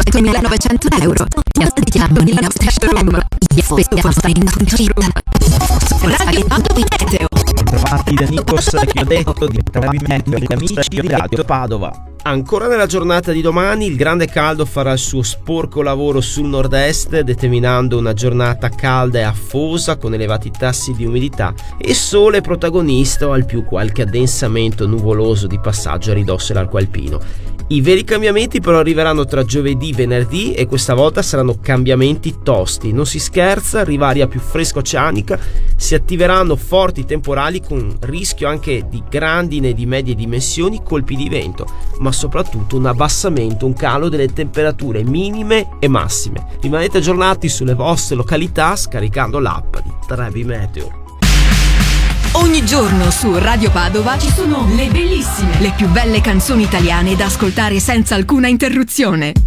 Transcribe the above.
€3.900. Aspettiamo nella nostra showroom. Radio Meteo. Trovati da Nikos che ho detto di meteo agli amici di Radio Padova. Ancora nella giornata di domani il grande caldo farà il suo sporco lavoro sul nord-est, determinando una giornata calda e affosa con elevati tassi di umidità e sole protagonista o al più qualche addensamento nuvoloso di passaggio a ridosso dell'arco alpino. I veri cambiamenti però arriveranno tra giovedì e venerdì e questa volta saranno cambiamenti tosti, non si scherza, arriva aria più fresca oceanica, si attiveranno forti temporali con rischio anche di grandine di medie dimensioni, colpi di vento, ma soprattutto un abbassamento, un calo delle temperature minime e massime. Rimanete aggiornati sulle vostre località scaricando l'app di Trebi Meteo. Ogni giorno su Radio Padova ci sono le bellissime, le più belle canzoni italiane da ascoltare senza alcuna interruzione.